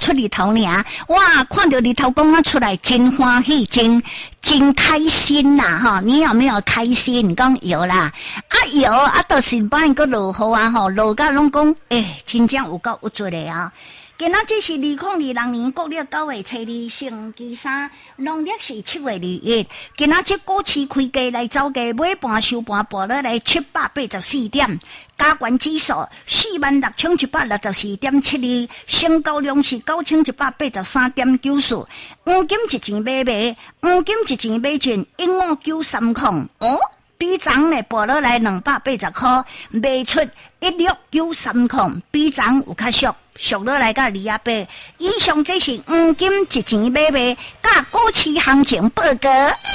出日头尔，哇，看到日头公啊出来，真欢喜，真开心啦哈！你有没有开心？讲有啦，有啊，就是摆个落雨啊吼，落甲拢讲，真正有够有做的啊！今仔这是2020年国历9月初2星期3，农历是7月21。今仔这股市开价来走价，尾盘收盘报落来784点，加权指数46164.72，成交量是9183.94。黄金一钱买卖，黄金一钱买进15930哦。比涨呢报落来280块，卖出16930，比涨有较俗落来到280。以上这是黄金一钱买卖，甲股市行情报告。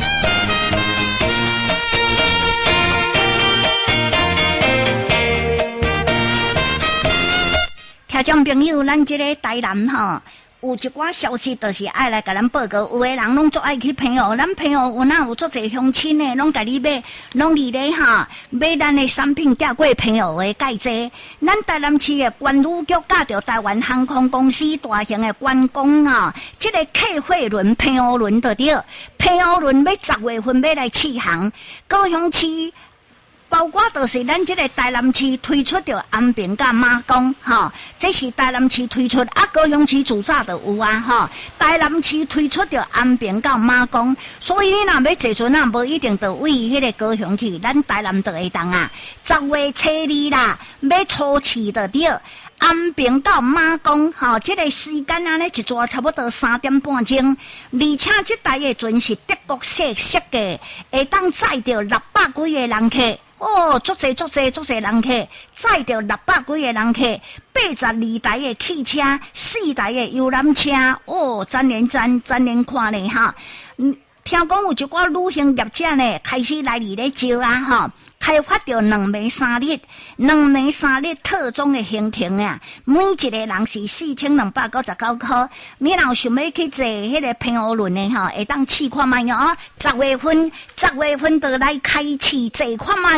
听众朋友，咱这个台南哈。有一寡消息，就是爱来甲咱报告。有的人拢做爱去朋友，咱朋友有哪有做侪乡亲的，拢甲你买，拢伫咧哈买咱的产品，寄过朋友的介济。咱台南市的关旅局甲着台湾航空公司大型的观光啊，这个客货轮、朋友轮就对，朋友轮要10月份要来试航，高雄市。包括就是咱这个台南市推出着安平甲马公，这是台南市推出，高雄市自早就有啊，台南市推出着安平甲马公，所以你若要坐船无一定就为迄个高雄去，咱台南就会当啊。10月初2啦，要初试就对。安平到马公，这个时间呢一抓差不多3点半钟，而且这台的船是德国式设计，会当载着600几个人客。足侪人客，载着600几个人客，82台的汽车，4台的游览车，真连看呢哈。听讲有一寡旅行业者呢，开始来咧招啊开发着2暝3日特种的行程啊，每一个人是4299块。你若想要去坐迄个平湖轮的会当试看卖哦。10月份就来开始坐看卖。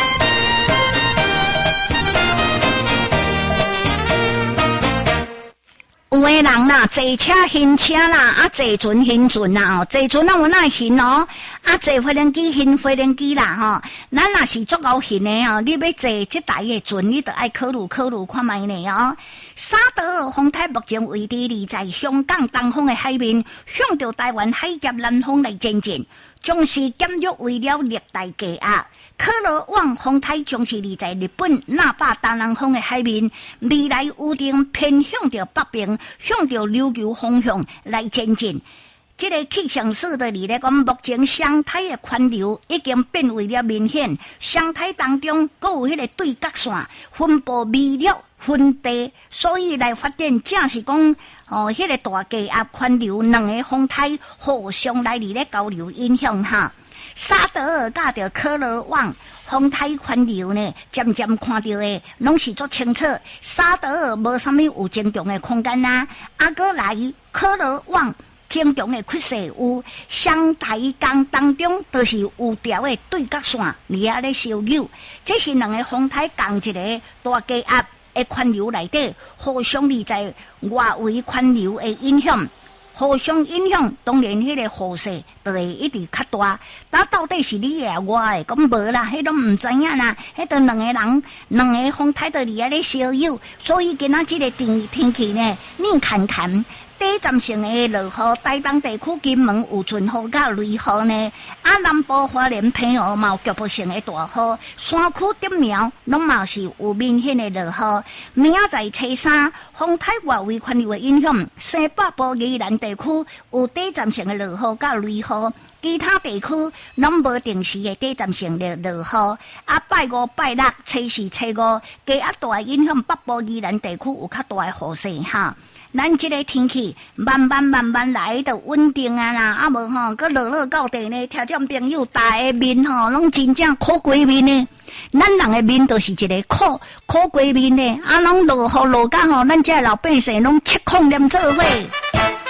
有的人啦，坐车行车啦，坐船行船啦，坐船有哪行哦？坐飞轮机行飞轮机啦，咱若是足够行的你要坐这台的船，你就爱考虑看卖呢哦。沙德尔风台目前位置在香港东方的海面，向着台湾海峡南方来前进，将是减弱为了热带低压。科罗旺风台将是立在日本那霸大南方的海面，未来预定偏向着北边，向着琉球方向来前进。这个气象署的咧讲，目前双台的宽流已经变为了明显，双台当中还有迄个对角线分布微弱分地，所以来发展正是讲迄个大气压宽流两个风台互相来咧交流影响哈。沙德尔甲着科罗旺风台宽流呢，渐看到的拢是足清楚。沙德尔无啥物有增强的空间啦，过来科罗旺增强的趋势有，双台江当中都是有条的对角线，而咧相扭，这是两个风台共一个大气压的宽流内底，互相立在外围宽流的影响。互相影响，当然迄个雨势就会一直较大。但到底是你的我的，讲无啦，迄都唔知影啦。迄都两个风台都伫咧相友，所以今仔日个天气呢，你看看。短暂性的落雨，台东地区金门有阵雨到雷雨呢。南部花莲平湖嘛有局部性的大雨，山区竹苗拢嘛是有明显的落雨。明仔载初3，风台外围环流的影响，西北部宜兰地区有短暂性的落雨到雷雨。其他地区拢无定时的短暂性的落雨。拜5、拜6、初4、初5，低压大影响北部宜兰地区有较大的雨势哈。咱这个天气慢慢来就稳定啊啦，无佮落到地呢，听众朋友大个面拢真正苦鬼面呢。咱人的面都是一个苦鬼面呢，拢落雨落到咱这老百姓拢吃糠念做伙。